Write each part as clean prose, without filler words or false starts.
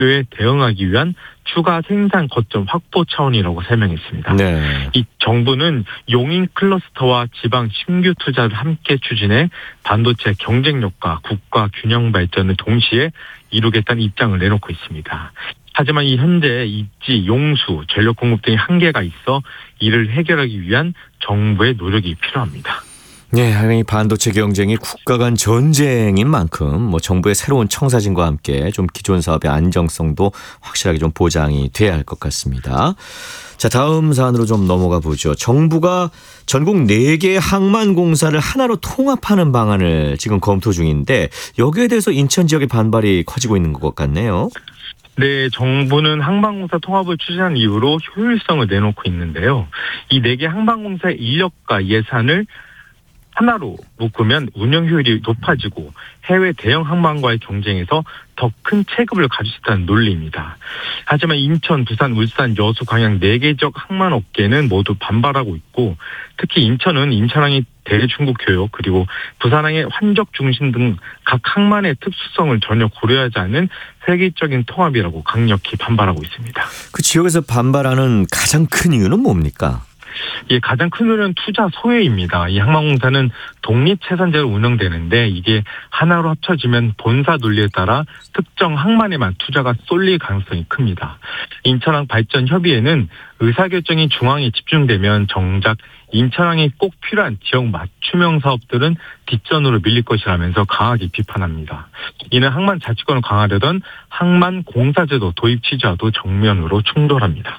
에 대응하기 위한 추가 생산 거점 확보 차원이라고 설명했습니다. 네. 이 정부는 용인 클러스터와 지방 신규 투자를 함께 추진해 반도체 경쟁력과 국가 균형 발전을 동시에 이루겠다는 입장을 내놓고 있습니다. 하지만 이 현재 입지, 용수, 전력 공급 등의 한계가 있어 이를 해결하기 위한 정부의 노력이 필요합니다. 네, 이 반도체 경쟁이 국가 간 전쟁인 만큼 정부의 새로운 청사진과 함께 좀 기존 사업의 안정성도 확실하게 좀 보장이 돼야 할 것 같습니다. 자, 다음 사안으로 좀 넘어가 보죠. 정부가 전국 4개 항만공사를 하나로 통합하는 방안을 지금 검토 중인데 여기에 대해서 인천 지역의 반발이 커지고 있는 것 같네요. 네, 정부는 항만공사 통합을 추진한 이유로 효율성을 내놓고 있는데요. 이 4개 항만공사의 인력과 예산을 하나로 묶으면 운영 효율이 높아지고 해외 대형 항만과의 경쟁에서 더 큰 체급을 가질 수 있다는 논리입니다. 하지만 인천, 부산, 울산, 여수, 광양 4개 지역 항만 업계는 모두 반발하고 있고 특히 인천은 인천항의 대중국 교역 그리고 부산항의 환적 중심 등 각 항만의 특수성을 전혀 고려하지 않은 세계적인 통합이라고 강력히 반발하고 있습니다. 그 지역에서 반발하는 가장 큰 이유는 뭡니까? 예, 가장 큰 이유는 투자 소외입니다. 이 항만공사는 독립채산제로 운영되는데 이게 하나로 합쳐지면 본사 논리에 따라 특정 항만에만 투자가 쏠릴 가능성이 큽니다. 인천항 발전 협의회는 의사결정이 중앙에 집중되면 정작 인천항이 꼭 필요한 지역 맞춤형 사업들은 뒷전으로 밀릴 것이라면서 강하게 비판합니다. 이는 항만 자치권을 강화하려던 항만공사제도 도입 취지와도 정면으로 충돌합니다.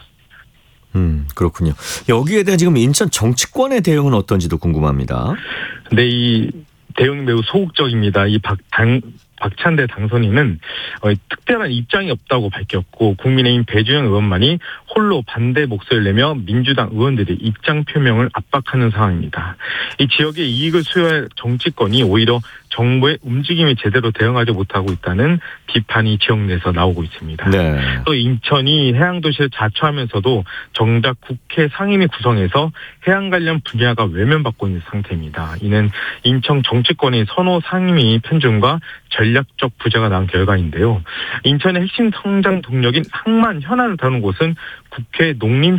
그렇군요. 여기에 대한 지금 인천 정치권의 대응은 어떤지도 궁금합니다. 네, 이 대응이 매우 소극적입니다. 이 박찬대 당선인은 특별한 입장이 없다고 밝혔고 국민의힘 배주영 의원만이 홀로 반대 목소리를 내며 민주당 의원들의 입장 표명을 압박하는 상황입니다. 이 지역의 이익을 수여할 정치권이 오히려 정부의 움직임에 제대로 대응하지 못하고 있다는 비판이 지역 내에서 나오고 있습니다. 네. 또 인천이 해양도시를 자처하면서도 정작 국회 상임위 구성에서 해양 관련 분야가 외면받고 있는 상태입니다. 이는 인천 정치권의 선호 상임위 편중과 전략적 부재가 난 결과인데요. 인천의 핵심 성장 동력인 항만 현안을 다룬 곳은 국회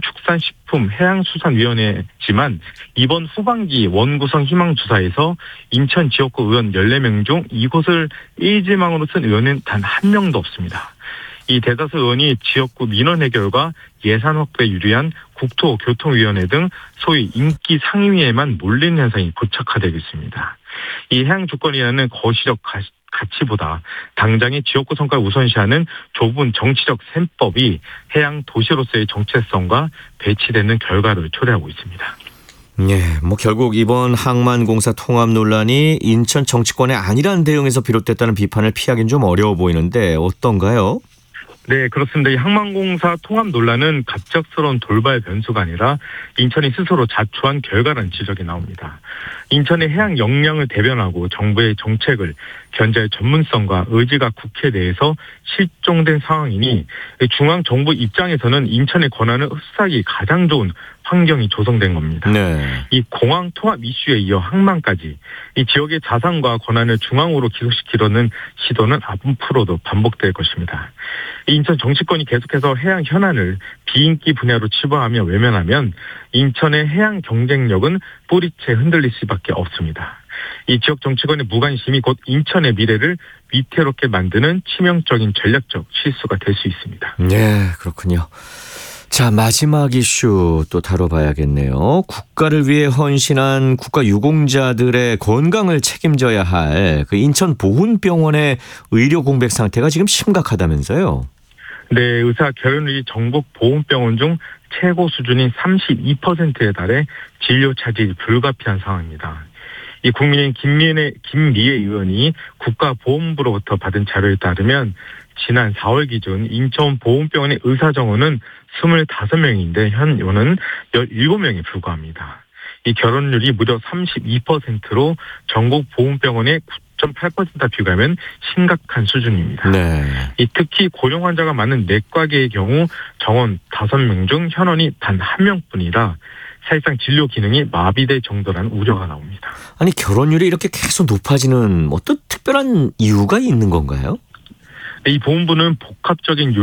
농림축산식품해양수산위원회지만 이번 후반기 원구성 희망주사에서 인천 지역구 의원 14명 중 이곳을 일지망으로 쓴 의원은 단 한 명도 없습니다. 이 대다수 의원이 지역구 민원 해결과 예산 확보에 유리한 국토교통위원회 등 소위 인기 상임위에만 몰리는 현상이 고착화되고 있습니다. 이 해양 주권이라는 거시적 가치보다 당장의 지역구 성과를 우선시하는 좁은 정치적 셈법이 해양 도시로서의 정체성과 배치되는 결과를 초래하고 있습니다. 예, 결국 이번 항만공사 통합 논란이 인천 정치권의 안일한 대응에서 비롯됐다는 비판을 피하기는 좀 어려워 보이는데 어떤가요? 네, 그렇습니다. 이 항만공사 통합 논란은 갑작스러운 돌발 변수가 아니라 인천이 스스로 자초한 결과라는 지적이 나옵니다. 인천의 해양 역량을 대변하고 정부의 정책을 견제할 전문성과 의지가 국회 내에서 실종된 상황이니 중앙정부 입장에서는 인천의 권한을 흡수하기 가장 좋은 환경이 조성된 겁니다. 네. 이 공항 통합 이슈에 이어 항만까지 이 지역의 자산과 권한을 중앙으로 기속시키려는 시도는 앞으로도 반복될 것입니다. 인천 정치권이 계속해서 해양 현안을 비인기 분야로 치부하며 외면하면 인천의 해양 경쟁력은 뿌리채 흔들릴 수밖에 없습니다. 이 지역 정치권의 무관심이 곧 인천의 미래를 위태롭게 만드는 치명적인 전략적 실수가 될 수 있습니다. 네, 그렇군요. 자, 마지막 이슈 또 다뤄봐야겠네요. 국가를 위해 헌신한 국가 유공자들의 건강을 책임져야 할 그 인천 보훈병원의 의료 공백 상태가 지금 심각하다면서요? 네, 의사 결혼율이 전국 보훈병원 중 최고 수준인 32%에 달해 진료 차질이 불가피한 상황입니다. 이 국민의힘 김미애 의원이 국가보훈부로부터 받은 자료에 따르면 지난 4월 기준 인천 보훈병원의 의사 정원은 25명인데 현원은 17명에 불과합니다. 이 결혼율이 무려 32%로 전국 보훈병원의 9.8%다 비교하면 심각한 수준입니다. 네. 이 특히 고령 환자가 많은 내과계의 경우 정원 5명 중 현원이 단 1명뿐이라 사실상 진료 기능이 마비될 정도라는 우려가 나옵니다. 아니, 결혼율이 이렇게 계속 높아지는 어떤 특별한 이유가 있는 건가요? 이 보훈부는 복합적인